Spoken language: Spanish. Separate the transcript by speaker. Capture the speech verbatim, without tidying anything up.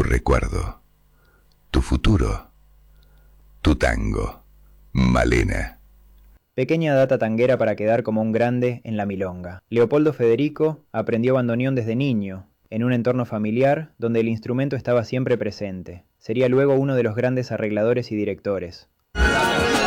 Speaker 1: tu recuerdo, tu futuro, tu tango, Malena.
Speaker 2: Pequeña data tanguera para quedar como un grande en la milonga. Leopoldo Federico aprendió bandoneón desde niño, en un entorno familiar donde el instrumento estaba siempre presente. Sería luego uno de los grandes arregladores y directores.